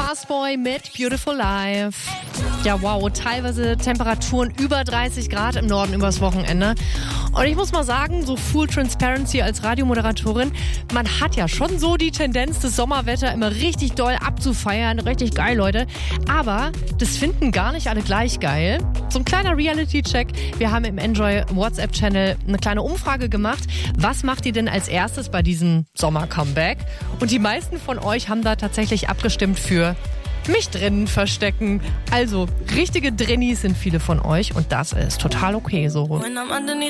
Fastboy mit Beautiful Life. Ja, wow, teilweise Temperaturen über 30 Grad im Norden übers Wochenende. Und ich muss mal sagen, so Full Transparency als Radiomoderatorin, man hat ja schon so die Tendenz, das Sommerwetter immer richtig doll abzufeiern. Richtig geil, Leute. Aber das finden gar nicht alle gleich geil. So ein kleiner Reality-Check. Wir haben im Enjoy WhatsApp-Channel eine kleine Umfrage gemacht. Was macht ihr denn als erstes bei diesem Sommer-Comeback? Und die meisten von euch haben da tatsächlich abgestimmt für mich drinnen verstecken. Also, richtige Drinnies sind viele von euch und das ist total okay so.